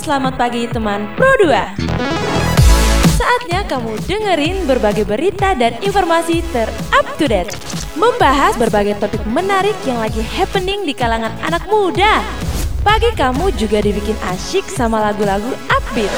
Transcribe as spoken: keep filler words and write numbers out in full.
selamat pagi teman Pro dua. Saatnya kamu dengerin berbagai berita dan informasi ter-up to date, membahas berbagai topik menarik yang lagi happening di kalangan anak muda. Pagi kamu juga dibikin asyik sama lagu-lagu upbeat.